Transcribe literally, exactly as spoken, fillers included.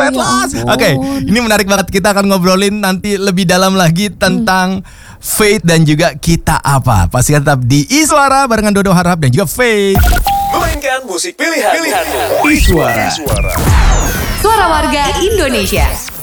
at last. Oke, okay, ini menarik banget. Kita akan ngobrolin nanti lebih dalam lagi tentang hmm. Faith dan juga Kita Apa. Pastikan tetap di Iswara barengan Dodo Harap dan juga Faith. Mainkan musik pilihan. Pilihanmu. Iswara. Suara warga Indonesia.